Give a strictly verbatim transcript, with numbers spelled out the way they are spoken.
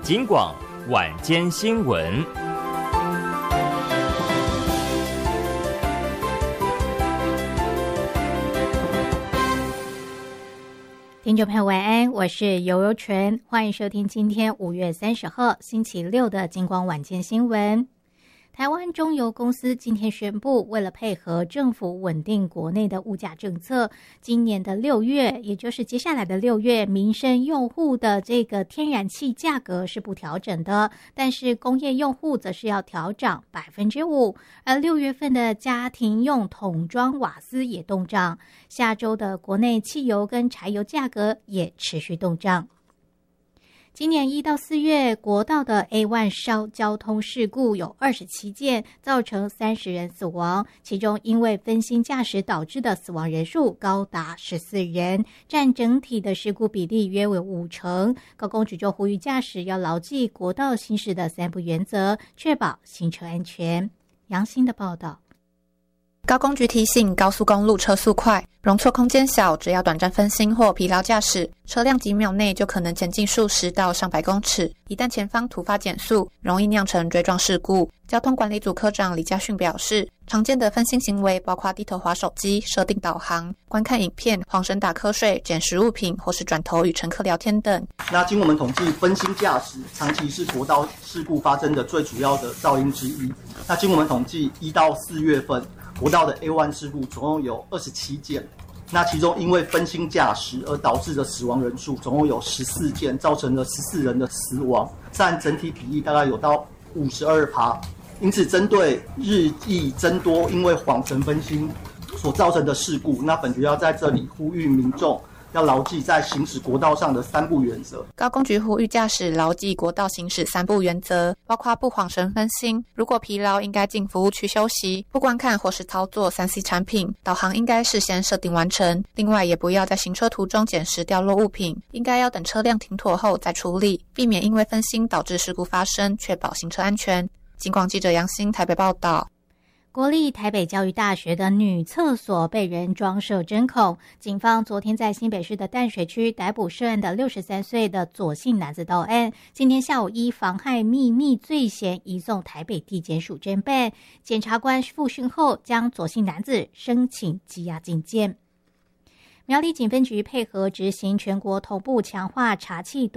警广晚间新闻。 听众朋友晚安，我是游柔纯，欢迎收听今天五月三十号星期六的警广晚间新闻。台湾中油公司今天宣布，为了配合政府稳定国内的物价政策，今年的六月，也就是接下来的六月，民生用户的这个天然气价格是不调整的，但是工业用户则是要调涨百分之五，而六月份的家庭用桶装瓦斯也动涨，下周的国内汽油跟柴油价格也持续动涨。今年一到四月，国道的 A 一 烧交通事故有二十七件，造成三十人死亡，其中因为分心驾驶导致的死亡人数高达十四人，占整体的事故比例约为五成。高公局就呼吁驾驶要牢记国道行驶的三不原则，确保行车安全。杨欣的报道。 高公局提醒，高速公路车速快，容错空间小，只要短暂分心或疲劳驾驶，车辆几秒内就可能前进数十到上百公尺。一旦前方突发减速，容易酿成追撞事故。交通管理组科长李家训表示，常见的分心行为包括低头滑手机、设定导航、观看影片、晃神打瞌睡、捡拾物品或是转头与乘客聊天等。 那经我们统计，分心驾驶长期是国道事故发生的最主要的噪音之一。那经我们统计，一到四月份国道的 A 一 事故总共有二十七件，那其中因为分心驾驶而导致的死亡人数总共有十四件，造成了十四人的死亡，占整体比例大概有到 百分之五十二。因此，针对日益增多因为晃神分心所造成的事故，那本局要在这里呼吁民众要牢记在行驶国道上的三不原则。 高公局呼吁驾驶牢记国道行驶三不原则，包括不晃神分心，如果疲劳应该进服务区休息，不观看或是操作 三 C 产品，导航应该事先设定完成。另外，也不要在行车途中捡拾掉落物品，应该要等车辆停妥后再处理，避免因为分心导致事故发生，确保行车安全。警广记者杨欣台北报道。 国立台北教育大学的女厕所被人装设针孔，警方昨天在新北市的淡水区逮捕涉案的六十三岁的左姓男子到案，今天下午依妨害秘密罪嫌移送台北地检署侦办，检察官复讯后将左姓男子申请羁押禁见。苗栗警分局配合执行全国同步强化查缉